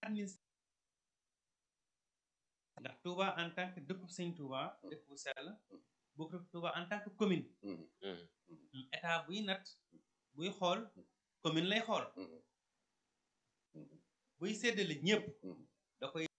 ndax Touba en tant que dëkku Sëñ Touba dëkk bu sell bokk Touba en tant que commune état buy nat buy xool commune lay xool buy séddale ñëpp da koy